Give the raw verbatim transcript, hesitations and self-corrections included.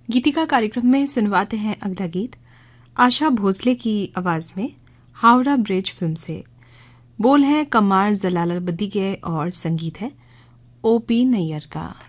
गीतिका कार्यक्रम में सुनवाते हैं अगला गीत आशा भोसले की आवाज में हावड़ा ब्रिज फिल्म से। बोल है कमार जलालाबद्दी के और संगीत है ओ पी नैयर का।